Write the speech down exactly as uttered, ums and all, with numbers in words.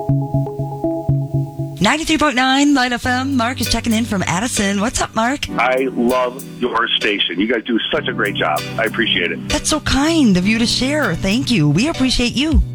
ninety-three point nine Light F M. Mark is checking in from Addison. What's up, Mark? I love your station. You guys do such a great job. I appreciate it. That's so kind of you to share. Thank you. We appreciate you.